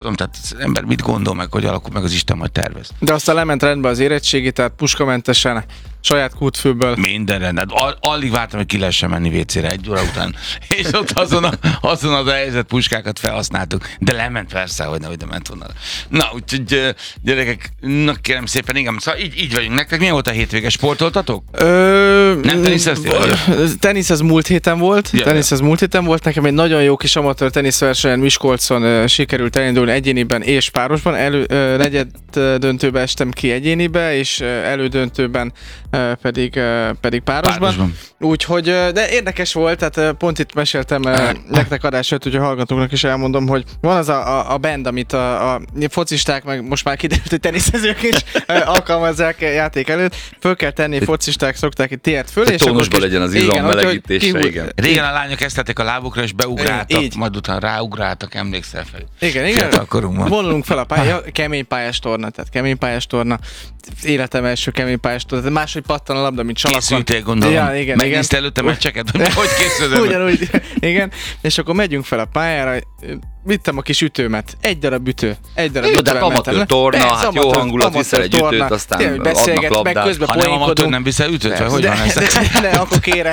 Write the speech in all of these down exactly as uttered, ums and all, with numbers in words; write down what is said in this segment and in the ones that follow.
tudom, tehát az ember mit gondol meg, hogy alakul meg az Isten majd tervez. De aztán lement rendbe az érettségi, tehát puskamentesen, saját kútfőből. Minden rendben. All, alig vártam, hogy ki lehessen menni vécére egy óra után. És ott azon, a, azon az a helyzet puskákat felhasználtuk. De lement persze, hogy nehogy ment volna. Na, úgyhogy gyerekek, na kérem szépen, igen, szóval így, így vagyunk. Nektek milyen volt a hétvége? Sportoltatok? Ö, nem teniszeztél? Tenisz az múlt héten volt. Ja, tenisz az múlt héten volt. Nekem egy nagyon jó kis amatőr teniszversenyen Miskolcon uh, sikerült elindulni egyéniben és párosban. Elő, uh, negyed uh, döntőbe estem ki egyénibe, és uh, elődöntőben uh, pedig, uh, pedig párosban. párosban. Úgyhogy, uh, de érdekes volt, tehát uh, pont itt meséltem uh, nektek adásért, hogy a hallgatóknak is elmondom, hogy van az a, a, a band, amit a, a focisták, meg most már kiderült, hogy teniszezők is uh, alkalmazzák játék előtt. Föl kell tenni, focisták szokták itt tért föl, és tónusban akkor legyen az izom melegítésre, igen. Régen a lányok kezdtek a lábukra, és beugráltak, így. Majd utána ráugráltak, emlékszel fel. Igen, igen. Vonulunk fel a pálya, kemény pályás torna, tehát kemény pályás torna, életem első kemény pályás torna, tehát máshogy pattan a labda, mint salakon. Készültél, gondolom. Ja, igen, megnézte előtte meccseket, hogy hogy készülöm. Ugyanúgy, igen. És akkor megyünk fel a pályára, vittem a kis ütőmet. Egy darab ütő. Egy darab ütővel mentem. Amatőr torna, Persze, hát amatőr, jó hangulat, viszel egy ütőt, aztán adnak labdát. Közben ha nem amatőr, nem viszel ütőt? Vagy hogy van ez? Ne, akkor kérek.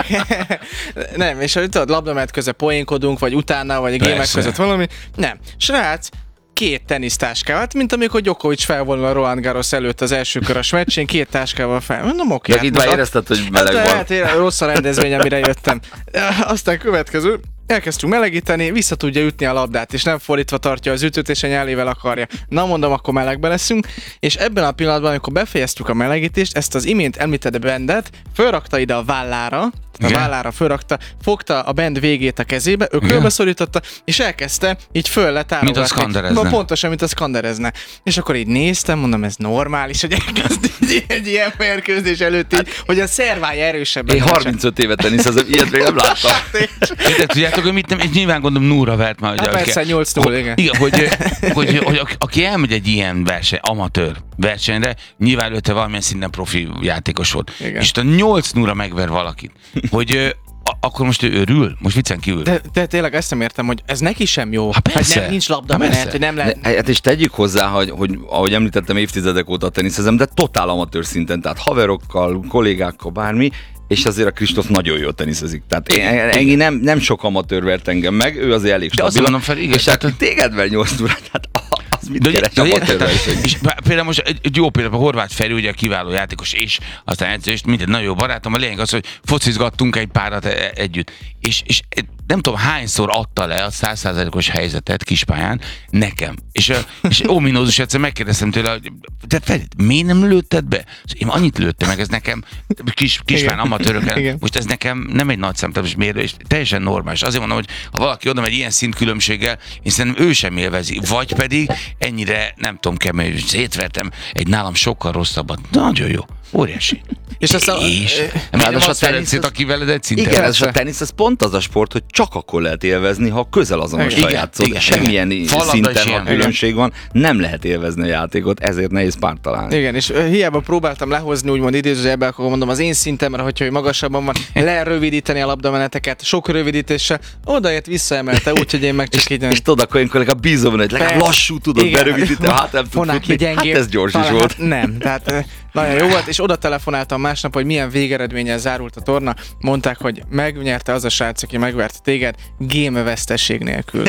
Nem, és a labdamet közben poénkodunk, vagy utána, vagy a gémek között valami. Nem. Srác, két tenisztáskával, hát mint amikor Djokovic felvonul a Roland Garros előtt az első körös meccsén, két táskával fel. Mondom, oké. De itt már érezted, hogy meleg van. Hát, hát rossz a rendezvény, amire jöttem. Aztán következő, elkezdtünk melegíteni, vissza tudja ütni a labdát, és nem fordítva tartja az ütőt, és a nyálével akarja. Na mondom, akkor melegbe leszünk, és ebben a pillanatban, amikor befejeztük a melegítést, ezt az imént említett bendet fölrakta ide a vállára, a Igen. vállára fölrakta, fogta a bend végét a kezébe, ökölbe szorította, és elkezdte így föl letárogatni. Mint a szkanderezne. Pontosan, mint a szkanderezne. És akkor így néztem, mondom, ez normális, hogy elkezd egy, egy ilyen mérkőzés előtt így, hát, hogy a szervája erősebben. Én harmincöt évet teniszezem, ilyet még nem láttam. De tudjátok, hogy mit nem, nyilván gondolom Núra vert már. Hát persze, nyolc null, igen. Igen, hogy, hogy, hogy aki elmegy egy ilyen verseny, amatőr versenyre, nyilván előtte valamilyen szinten profi játékos volt. Igen. És a nyolc nulla megver valakit, hogy akkor most ő örül? Most viccen kívül. De, de tényleg ezt nem értem, hogy ez neki sem jó. Hát persze. Hogy nem, nincs labda menet, hogy nem lehet. Hát és tegyük hozzá, hogy, hogy ahogy említettem, évtizedek óta teniszezem, de totál amatőr szinten, tehát haverokkal, kollégákkal, bármi, és azért a Kristóf nagyon jól teniszezik. Tehát én, én nem, nem sok amatőr vert engem meg, ő azért elég stabil. És hát téged ver nyolc órát, hát az mit keres amatőr verseny? És például most egy jó például, a Horváth Feri, ugye kiváló játékos, és aztán edző, és minden nagyon jó barátom, a lényeg az, hogy focizgattunk egy párat együtt. És, és nem tudom, hányszor adta le a száz százalékos helyzetet kispályán nekem. És, és ominózus egyszer megkérdeztem tőle, hogy de Feri, miért nem lőtted be? Én annyit lőttem meg, ez nekem kis, kispályán amatőröken, most ez nekem nem egy nagy számítás mérő, és teljesen normális. Azért mondom, hogy ha valaki oda megy ilyen szintkülönbséggel, én szerintem ő sem élvezi. Vagy pedig ennyire, nem tudom, kemény, hogy szétvertem egy nálam sokkal rosszabbat. Nagyon jó. Óriási. És azt a... És? Nem az Ferencét, aki veled egy szinten. Igen, ez a tenisz, ez pont az a sport, hogy csak akkor lehet élvezni, ha közel azonosan játszol. Igen, semmilyen igen. szinten, ha különbség van, nem lehet élvezni a játékot, ezért nehéz párt találni. Igen, és hiába próbáltam lehozni, úgymond idézőjelben, akkor mondom, az én szintemre, hogyha magasabban van, lerövidíteni a labdameneteket, sok rövidítéssel, odaért visszaemelte, úgyhogy én meg csak így... És tudod, akkor én kollega bízom, hogy legalább lassú tudod berövidíteni, hát nem tud futni. Hát ez gyors is volt. Nem, tehát nagyon jó volt, és oda telefonáltam másnap, hogy milyen végeredménnyel zárult a torna. Mondták, hogy megnyerte az a srác, aki megvert téged, game vesztesség nélkül.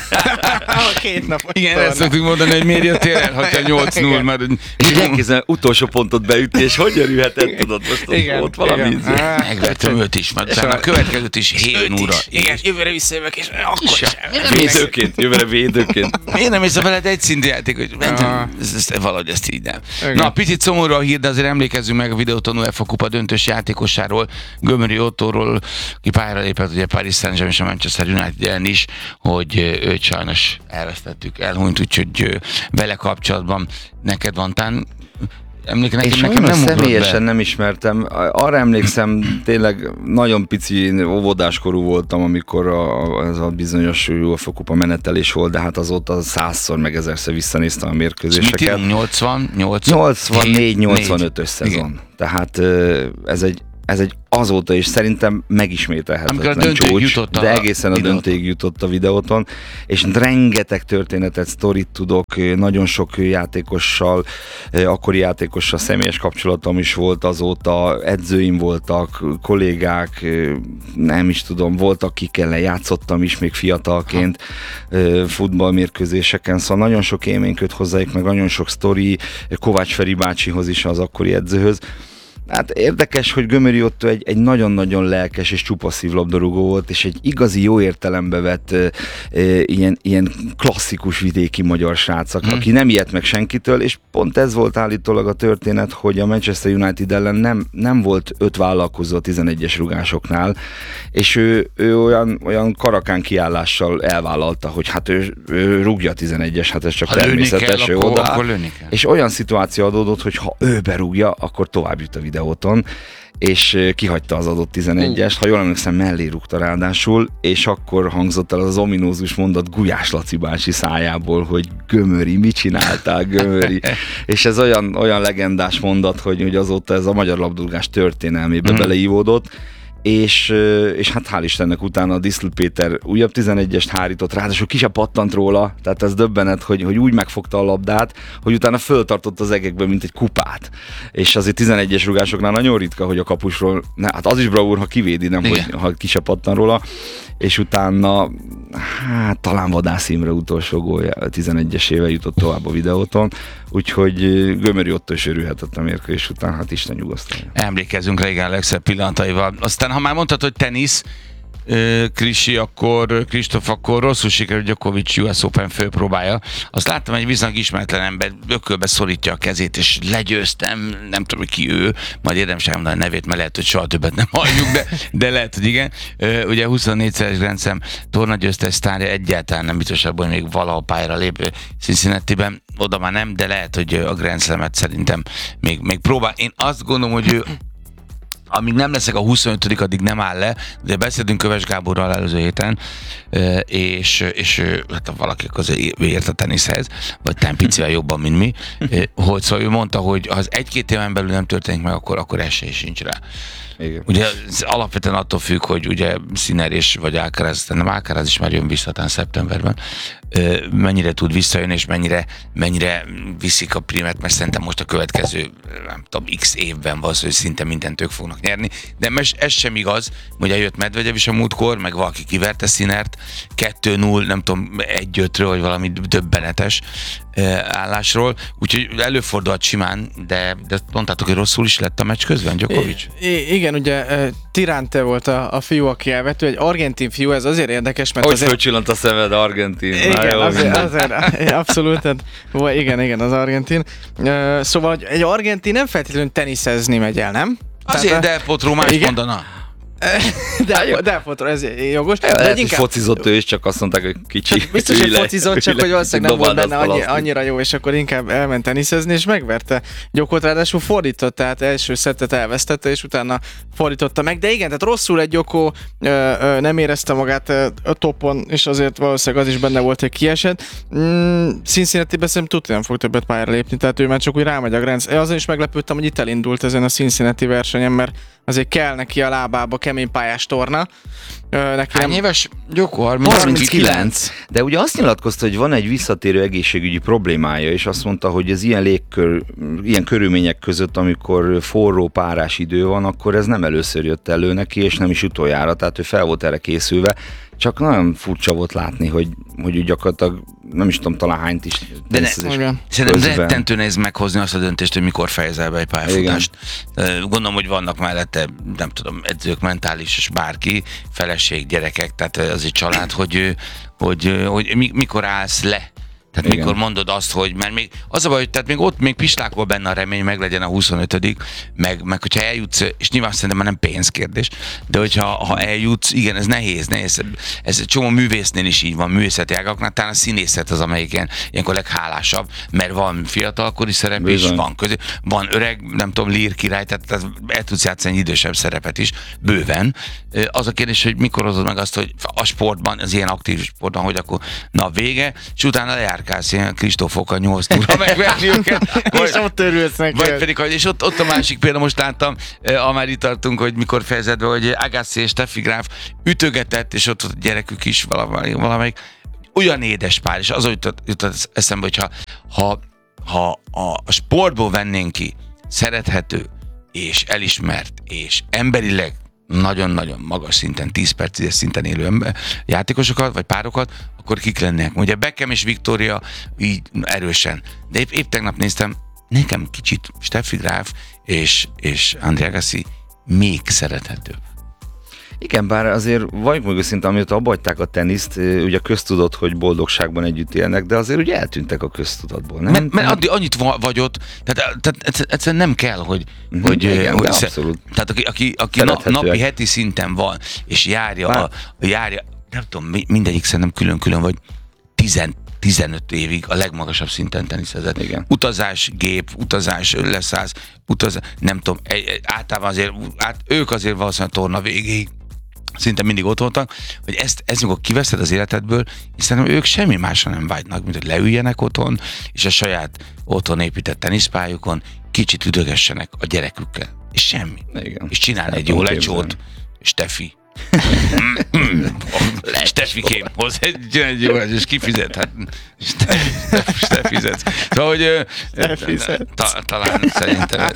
A két nap. Igen, ezt szoktuk mondani, hogy miért jöttél el, hogyha nyolc null, mert... És elkézzel utolsó pontot beütni, és hogy örülhetett, tudod, most igen, ott valami... Megvertem őt is, mert a következőt is hét nullra. Igen, jövőre visszajövök, és akkor sem. Védőként, jövőre védőként. Én nem hiszem veled egy szintű játék, hogy valahogy ezt így nem. Na, picit szomorú a hír, de azért emlékezzünk meg a Videóton UEFA kupa döntős játékosáról, Gömöri Ottóról, ki pályára lépett ugye Paris Saint-Germain és a Manchester United ellen is, hogy őt sajnos elvesztettük, elhunyt, úgyhogy vele kapcsolatban neked van tán emléke nekem, nekem nem személyesen nem ismertem. Arra emlékszem, tényleg nagyon pici, óvodáskorú voltam, amikor a, ez a bizonyos UEFA kupa menetelés volt, de hát azóta százszor meg ezerszer visszanéztem a mérkőzéseket. nyolcvan, nyolcvannégy nyolcvanötös szezon. Igen. Tehát ez egy ez egy azóta is szerintem megismételhetetlen csúcs, de egészen a döntőig jutott a videóton, és rengeteg történetet, sztorit tudok, nagyon sok játékossal, akkori játékossal személyes kapcsolatom is volt azóta, edzőim voltak, kollégák, nem is tudom, voltak, kik ellen játszottam is még fiatalként futballmérkőzéseken, szóval nagyon sok élmény köt hozzájuk, meg nagyon sok sztori, Kovács Feri bácsihoz is, az akkori edzőhöz. Hát érdekes, hogy Gömöri Ottó egy, egy nagyon-nagyon lelkes és csupaszív labdarúgó volt, és egy igazi jó értelembe vett e, e, ilyen, ilyen klasszikus vidéki magyar srác, hmm. aki nem ijedt meg senkitől, és pont ez volt állítólag a történet, hogy a Manchester United ellen nem, nem volt öt vállalkozó a tizenegyes rugásoknál, és ő, ő olyan, olyan karakán kiállással elvállalta, hogy hát ő, ő rúgja a tizenegyes, hát ez csak ha természetes, ő oda. És olyan szituáció adódott, hogy ha ő berúgja, akkor tovább jut a videóton, és kihagyta az adott tizenegyest, ha jól emlékszem, mellé rúgta ráadásul, és akkor hangzott el az ominózus mondat Gulyás Laci bácsi szájából, hogy Gömöri, mit csináltál, Gömöri? És ez olyan, olyan legendás mondat, hogy, hogy azóta ez a magyar labdarúgás történelmébe mm. beleívódott, és, és hát hál' Istennek utána a Diszl Péter újabb tizenegyest hárított, ráadásul ki se pattant róla, tehát ez döbbenet, hogy, hogy úgy megfogta a labdát, hogy utána föltartott az egekbe, mint egy kupát. És azért tizenegyes rugásoknál nagyon ritka, hogy a kapusról, ne, hát az is bravúr, ha kivédi, nem, hogy, ha ki se pattan róla, és utána, hát talán Vadász Imre utolsó gólja, tizenegyesével jutott tovább a videóton, úgyhogy Gömöri Ottó is örülhetett a mérkőzés után, hát Isten nyugosztalja. Emlékezzünk régen legszebb pillanataival. Aztán, ha már mondtad, hogy tenisz, Krisi, akkor Kristóf, akkor rosszul sikerült Djokovic u es Open főpróbája. Azt láttam, egy viszonylag ismeretlen ember ökölbe szorítja a kezét, és legyőztem, nem tudom, hogy ki ő, majd érdemes elmondani a nevét, mert lehet, hogy soha többet nem halljuk, de, de lehet, hogy igen. Ugye huszonnégyszeres Grand Slam tornagyőztes sztárja, egyáltalán nem biztos, hogy még valaha pályára lép Cincinnatiben, oda már nem, de lehet, hogy a Grand Slamet szerintem még, még próbál. Én azt gondolom, hogy ő amíg nem leszek a huszonötödik, addig nem áll le, de beszéltünk Köves Gáborral előző héten, és, és hát valaki azért ért a teniszhez, vagy talán picivel jobban, mint mi, hogy szóval ő mondta, hogy ha az egy-két éven belül nem történik meg, akkor, akkor esély sincs rá. Igen. Ugye ez alapvetően attól függ, hogy ugye Sinner és vagy Alcaraz, nem Alcaraz is már jön vissza talán szeptemberben, mennyire tud visszajönni, és mennyire, mennyire viszik a primet, mert szerintem most a következő, nem tudom, x évben van, hogy szinte mindent ők fognak nyerni, de most ez sem igaz, hogy eljött Medvegyev is a múltkor, meg valaki kiverte Sinnert, kettő null, nem tudom, egy ötről, vagy valami döbbenetes állásról, úgyhogy előfordulhat simán, de, de mondtátok, hogy rosszul is lett a meccs közben, Djokovic? I- igen, ugye Tirante volt a, a fiú, aki elvető, egy argentin fiú, ez azért érdekes, mert hogy azért... Hogy fölcsillant a szemed, argentin. Igen, azért, azért, abszolút, tehát, igen, igen, az argentin. Szóval egy argentin nem feltétlenül teniszezni megy el, nem? Azért Del Potro más mondana. De, de fotra, ez jogos. Ja, lehet, inkább... focizott ő is, csak azt mondták, hogy kicsi. Biztos, hogy focizott, csak hogy valószínűleg nem volt benne annyi, annyira jó, és akkor inkább elment teniszezni, és megverte Gyokot, ráadásul fordított, tehát első szettet elvesztette, és utána fordította meg. De igen, tehát rosszul egy Gyoko, nem érezte magát a topon, és azért valószínűleg az is benne volt, hogy kiesett. Mm, Cincinnati-ben szerintem tudja, nem fog többet pályára lépni, tehát ő már csak úgy rámegy a Grand Slam. Azon is meglepődtem, hogy itt elindult ezen a Cincinnati versenyen, mert azért kell neki a lábába kemény pályás torna. Neki Hány nem... éves Gyoko? harminckilenc. De ugye azt nyilatkozta, hogy van egy visszatérő egészségügyi problémája, és azt mondta, hogy ez ilyen légkör, ilyen körülmények között, amikor forró párás idő van, akkor ez nem először jött elő neki, és nem is utoljára, tehát ő fel volt erre készülve. Csak nagyon furcsa volt látni, hogy, hogy gyakorlatilag nem is tudom, talán hányt is. De ne, szerintem rettentő nehéz meghozni azt a döntést, hogy mikor fejezel be egy pályafutást. Igen. Gondolom, hogy vannak mellette, nem tudom, edzők, mentális és bárki, feleség, gyerekek, tehát az egy család, hogy, hogy, hogy mikor állsz le. Tehát igen. Mikor mondod azt, hogy, mert még az a baj, hogy tehát még ott még pislákol benne a remény, meg legyen a huszonötödik, meg, meg hogyha eljutsz, és nyilván szerintem már nem pénzkérdés, de hogyha ha eljutsz, igen, ez nehéz, nehéz. Ez egy csomó művésznél is így van, művészeti ágaknál, talán a színészet az, amelyik ilyen, ilyenkor leghálásabb, mert van fiatalkori szerep Bizony. is, van közé, van öreg, nem tudom, lír király, tehát el tudsz játszani egy idősebb szerepet is, bőven. Az a kérdés, hogy mikor hozod meg azt, hogy a sportban, az ilyen aktív sportban, hogy akkor na vége, és utána lejár járkálsz ilyen Kristófokkal nyolc túra megverni őket. És ott örülsz neki. Vagy pedig, és ott, ott a másik példa, most láttam, eh, amár itt tartunk, hogy mikor fejezed be, hogy Agassi és Steffi Graf ütögetett, és ott, ott a gyerekük is valamelyik, valamelyik olyan édes pár, és az jutott, jutott eszembe, hogyha ha, ha a, a sportból vennénk ki szerethető, és elismert, és emberileg nagyon-nagyon magas szinten, tíz per tízes szinten élő ember, játékosokat, vagy párokat, akkor kik lennének. Ugye Beckham és Victoria így erősen. De épp, épp tegnap néztem, nekem kicsit Steffi Graf és, és Andre Agassi még szerethetőbb. Igen, bár azért valljuk meg őszintén, amióta abba hagyták a teniszt, ugye köztudott, hogy boldogságban együtt élnek, de azért ugye eltűntek a köztudatból, nem? Mert, mert addig annyit vagy ott, tehát, tehát egyszerűen nem kell, hogy... Mm-hmm, hogy, igen, hogy abszolút. Tehát aki, aki, aki na, napi, heti szinten van, és járja, a, járja nem tudom, mindegyik szerintem külön-külön, vagy tizenöt évig a legmagasabb szinten teniszezett. Igen. Utazás, gép, utazás, leszállsz, utazás, nem tudom, egy, egy, általában azért, át, ők azért valószínűleg a torna végéig szinte mindig ott voltak, hogy ezt, ezt mikor kiveszed az életedből, hiszen ők semmi másra nem vágynak, mint hogy leüljenek otthon, és a saját otthon épített teniszpályukon kicsit üdögessenek a gyerekükkel. És semmi. Igen. És csinálni egy jó lecsót, Steffi. Steffikém, hozzá egy, egy jó lecsót, és kifizet. Hát, Steffizet. Szóval, hogy ta, talán szerintem.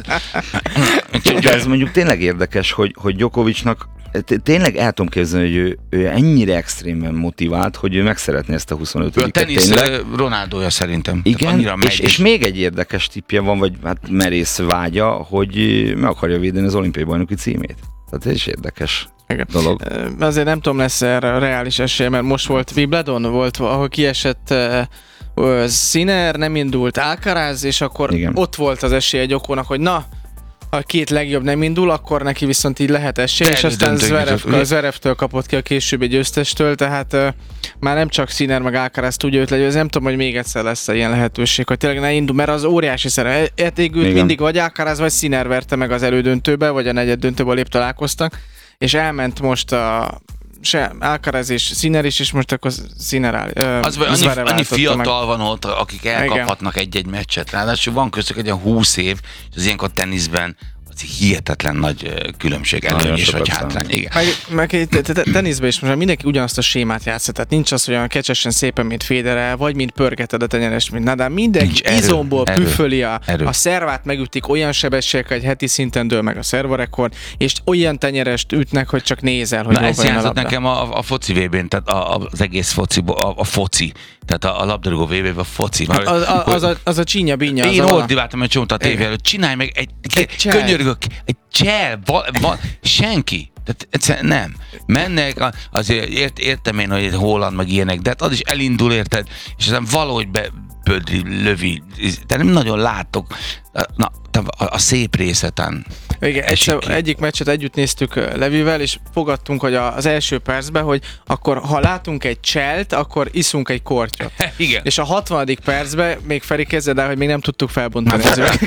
De ez mondjuk tényleg érdekes, hogy, hogy Djokovicnak tényleg el tudom képzelni, hogy ő, ő ennyire extrémen motivált, hogy ő meg szeretné ezt a huszonötödiket. A tenisz Ronaldója szerintem. Igen, és, és még egy érdekes tippje van, vagy hát merész vágya, hogy meg akarja védeni az olimpiai bajnoki címét. Tehát ez is érdekes. Igen. Dolog. Azért nem tudom, lesz erre reális esélye, mert most volt Wimbledon, volt, ahol kiesett uh, Sinner, nem indult Alcaraz, és akkor igen. Ott volt az esély egy okónak, hogy na, a két legjobb nem indul, akkor neki viszont így lehet esély, és aztán Zverev, Zverevtől kapott ki a későbbi győztestől, tehát uh, már nem csak Sinner meg Alcaraz tudja őt legyőzni, nem tudom, hogy még egyszer lesz ilyen lehetőség, hogy tényleg ne indul, mert az óriási szerep. Etéggült mindig vagy Alcaraz, vagy Sinner verte meg az elődöntőbe, vagy a negyed döntőben épp találkoztak, és elment most a se Alcaraz és Sinner is, és most akkor Sinner áll. Ö, az, annyi, annyi fiatal meg. Van ott, akik elkaphatnak igen. egy-egy meccset. Ráadásul van köztük egy olyan húsz év, és az ilyenkor teniszben az hihetetlen nagy különbség, előny és vagy hátrány. Igen. Meg, meg teniszben is most mindenki ugyanazt a sémát játszik, tehát nincs az, hogy olyan kecsesen szépen, mint Federer, vagy mint pörgeted a tenyerest, mint Nadal. Mindenki izomból erő, püföli a, a szervát, megütik olyan sebességekkel, egy heti szinten dől meg a szervarekord, és olyan tenyerest ütnek, hogy csak nézel, hogy na, ez játszott nekem a, a foci vé bén, tehát a, az egész foci, a, a foci, tehát a, a labdarúgó vé bén, a foci. Az, az, az, a, az a csínya bínya. Én ott diváltam egy csomót a tévé előtt, csinálj meg egy, egy könyörgök, egy csel, va, va, senki. Tehát egyszerűen nem. Mennek, azért ért, értem én, hogy Holland meg ilyenek, de hát az is elindul, érted, és aztán valahogy bepödri, lövi, de nem nagyon látok na, a, a szép részeten. Igen, egyszer, egyik meccset együtt néztük Levivel, és fogadtunk, hogy az első percben, hogy akkor ha látunk egy cselt, akkor iszunk egy kortyot. Igen. És a hatvanadik percben még Feri kezded el, hogy még nem tudtuk felbontani.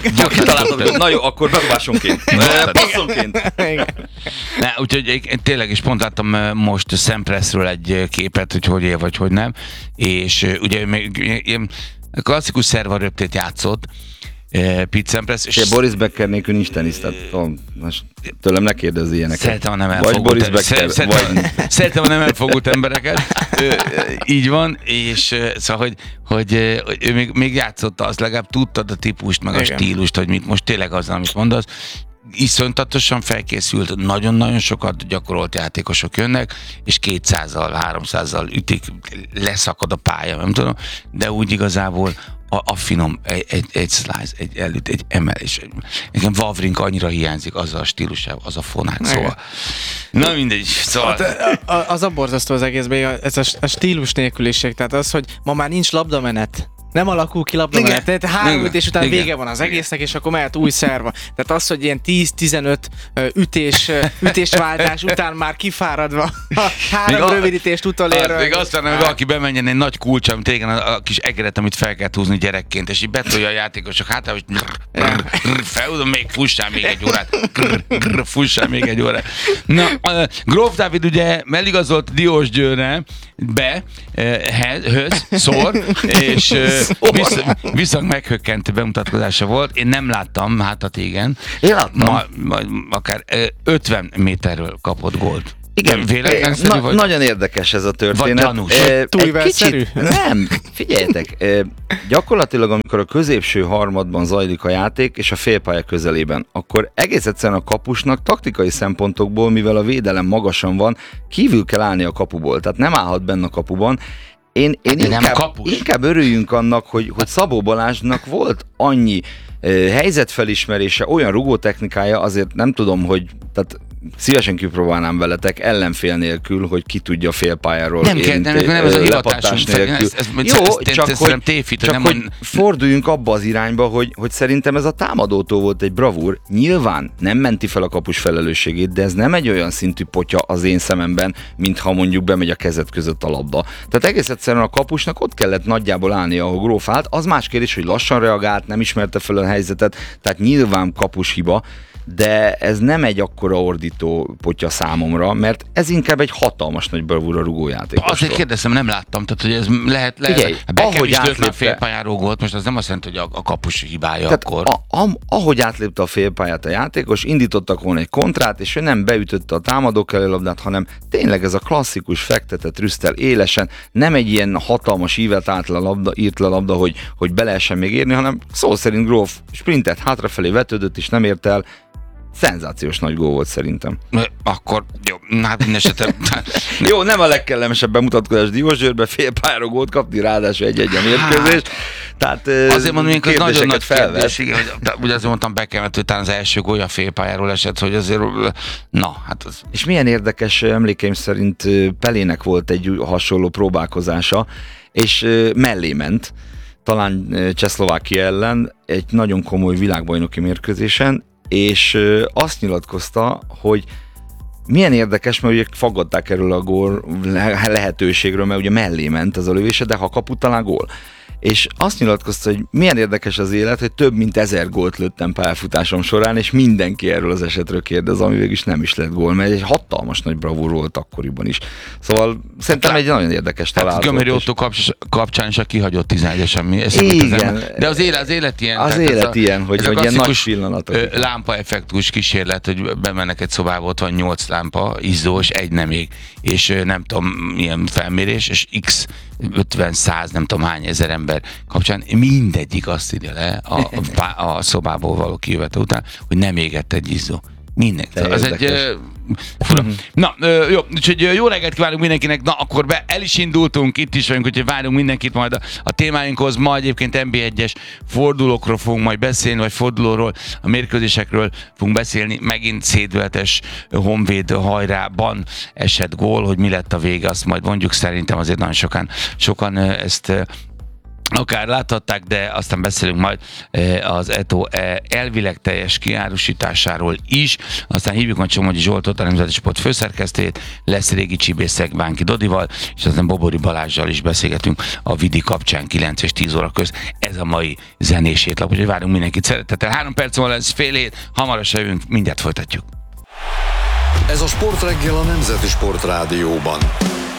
Na jó, akkor bedobásonként. Passzonként. Úgyhogy én tényleg is pont láttam most Sampressről egy képet, hogy hogy él, vagy hogy nem. És ugye még ilyen klasszikus szervaröptét játszott, Pete Sampras. És Boris Becker nélkül nincs tenisz, tehát most tőlem ne kérdezz ilyeneket. Szeretem a nem elfogult, vagy Boris Becker, szeretem, vagy... szeretem a nem elfogult embereket. Így van, és szóval, hogy, hogy, hogy ő még, még játszotta, az legalább tudtad a típust, meg a igen. stílust, hogy mit most tényleg az, amit mondasz. Iszonyatosan felkészült, nagyon-nagyon sokat gyakorolt játékosok jönnek, és kétszázzal, háromszázzal ütik, leszakad a pálya, nem tudom, de úgy igazából a, a finom, egy, egy, egy slice, egy előtt, egy emelés. Nekem Wawrinka annyira hiányzik, az a stílusával, az a fonák, szóval. Na mindegy, szóval. Az a borzasztó az egészben, ez a, a stílus nélküliség, tehát az, hogy ma már nincs labdamenet. Nem alakul ki labdamenet. Tehát három Igen. ütés után Igen. vége van az egésznek, és akkor mehet új szerva. Tehát az, hogy ilyen tíz-tizenöt ütés, ütésváltás után már kifáradva a három Még rövidítést utolér. Az, még azt mondom, hogy valaki bemenjen egy nagy kulcs, amit régen a, a kis egeret, amit fel kell húzni gyerekként, és így betolja a játékosok hátra, hogy felhúzom, még fussál még egy órát. Grr, grr, fussál még egy órát. Na, uh, Gróf Dávid ugye eligazolt Diós Győrre be, uh, höz, szor, és uh, visz, viszont meghökkentő bemutatkozása volt. Én nem láttam, hát a tégen. Én láttam. Ma, ma, akár uh, ötven méterről kapott gólt. Igen, véletlenszerű, na, vagy? Nagyon érdekes ez a történet. Vagy gyanús. E, Túlvelszerű? Nem, figyeljetek, e, gyakorlatilag amikor a középső harmadban zajlik a játék, és a félpálya közelében, akkor egész egyszerűen a kapusnak taktikai szempontokból, mivel a védelem magasan van, kívül kell állni a kapuból, tehát nem állhat benne a kapuban. Én, én inkább, inkább örüljünk annak, hogy, hogy Szabó Balázsnak volt annyi e, helyzetfelismerése, olyan rugótechnikája, azért nem tudom, hogy tehát szívesen kipróbálnám veletek ellenfél nélkül, hogy ki tudja a félpályáról. Nem kell, nem, nem ez a hivatásunk. Nélkül. Ez, ez, Jó, ez, csak, ez, hogy, ez tévít, csak nem hogy mond... forduljunk abba az irányba, hogy, hogy szerintem ez a támadótól volt egy bravúr. Nyilván nem menti fel a kapus felelősségét, de ez nem egy olyan szintű potya az én szememben, mintha mondjuk bemegy a kezed között a labda. Tehát egész egyszerűen a kapusnak ott kellett nagyjából állni, ahol Gróf állt. Az más kérdés, hogy lassan reagált, nem ismerte fel a helyzetet, tehát nyilván kapus hiba, de ez nem egy akkora ordító potya számomra, mert ez inkább egy hatalmas nagy bravúra rugójátékostól. Azért kérdezem, nem láttam, tehát hogy ez lehet, lehet Figyelj, Beckham is lőtt átlépte... már félpályáról gólt, most az nem azt jelenti, hogy a, a kapus hibája tehát akkor. A, a, ahogy átlépte a félpályát a játékos, indítottak volna egy kontrát, és ő nem beütötte a támadók elé labdát, hanem tényleg ez a klasszikus fektetett rüsztel élesen, nem egy ilyen hatalmas ívet állt le a labda, írt le a labda, hogy, hogy be lehessen még érni, hanem szó szerint Gróf sprintet hátrafelé vetődött, és nem ért el. Szenzációs nagy gól volt szerintem. Akkor jó, hát minden esetre... Jó, nem a legkellemesebb bemutatkozás Diós Győrbe, félpályára gólt kapni, ráadásul egy-egy a mérkőzést. Tehát azért mondom, hogy ez nagyon nagy felvet. kérdés, igen, hogy, ugye azért mondtam Beckham, hogy talán az első gólja félpályáról esett, hogy azért, na, hát az... És milyen érdekes, emlékeim szerint Pelének volt egy hasonló próbálkozása, és mellé ment, talán Csehszlovákia ellen, egy nagyon komoly világbajnoki mérkőzésen, és azt nyilatkozta, hogy milyen érdekes, mert ugye faggatták erről a gól lehetőségről, mert ugye mellé ment ez a lövése, de ha kaput, talán gól. És azt nyilatkozta, hogy milyen érdekes az élet, hogy több mint ezer gólt lőttem pályafutásom során, és mindenki erről az esetről kérdez, ami végülis nem is lett gól, mert egy hatalmas nagy bravúr volt akkoriban is. Szóval szerintem egy nagyon érdekes találat. Hát Gömöri Ottó kapcsán is a kihagyott tizenegyesen mi. Igen. De az élet, az élet ilyen. Az élet a, ilyen, hogy, hogy ilyen nagy pillanatok. Lámpaeffektus kísérlet, hogy bemennek egy szobába, ott van nyolc lámpa, izzó, és egy nem ég. És nem tudom, milyen felmérés, és x ötven, száz, nem tudom hány ezer ember kapcsán mindegyik azt írja le a, a, a szobából való kijövetel után, hogy nem égett egy izzó. Minden. Az egy... Uh, na, uh, jó, úgyhogy jó reggelt kívánunk mindenkinek, na akkor be, el is indultunk, itt is vagyunk, úgyhogy várunk mindenkit majd a, a témáinkhoz, ma egyébként en bé egyes fordulókról fogunk majd beszélni, vagy fordulóról, a mérkőzésekről fogunk beszélni, megint szédületes Honvéd hajrában esett gól, hogy mi lett a vége, azt majd mondjuk, szerintem azért nagyon sokan, sokan ezt akár láthatták, de aztán beszélünk majd az é té o elvileg teljes kiárusításáról is. Aztán hívjuk majd Somogyi Zsoltot, a Nemzeti Sport főszerkesztőjét, lesz Régi Csibészek Bánki Dodival, és aztán Bobori Balázssal is beszélgetünk a Vidi kapcsán kilenc és tíz óra közt. Ez a mai zenés étlap, úgyhogy várunk mindenkit szeretettel. Három perc múlva lesz fél hét, hamarosan jövünk, mindjárt folytatjuk. Ez a Sportreggel a Nemzeti Sport Rádióban.